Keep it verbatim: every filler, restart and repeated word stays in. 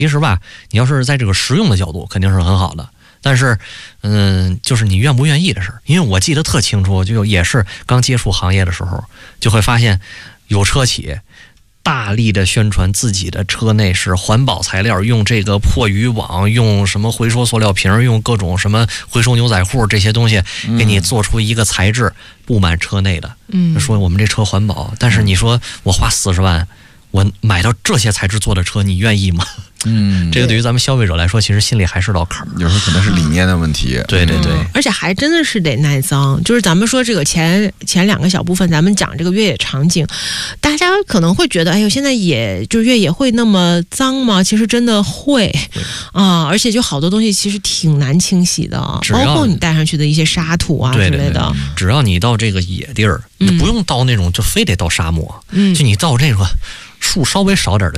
其实吧，你要是在这个实用的角度，肯定是很好的。但是，嗯，就是你愿不愿意的事儿。因为我记得特清楚，就也是刚接触行业的时候，就会发现有车企大力的宣传自己的车内是环保材料，用这个破渔网，用什么回收塑料瓶，用各种什么回收牛仔裤这些东西，给你做出一个材质布满车内的。嗯，说我们这车环保，但是你说我花四十万，我买到这些材质做的车，你愿意吗？嗯，这个对于咱们消费者来说，其实心里还是道坎儿。 有时候可能是理念的问题。 对对对、 嗯，而且还真的是得耐脏。就是咱们说这个前前两个小部分，咱们讲这个越野场景，大家可能会觉得，哎呦，现在也就越野会那么脏吗？其实真的会啊、呃，而且就好多东西其实挺难清洗的，包括你带上去的一些沙土啊之类的。 对对对，只要你到这个野地儿，你不用到那种就非得到沙漠，嗯，就你到这个树稍微少点的